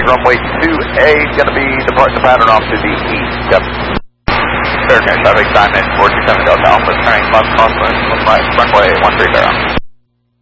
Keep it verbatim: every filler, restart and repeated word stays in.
runway two A is going to be departing the pattern off to the east. Yep. Fair traffic time in four two seven Delta Alpha, turning left crosswind, right, runway one three zero.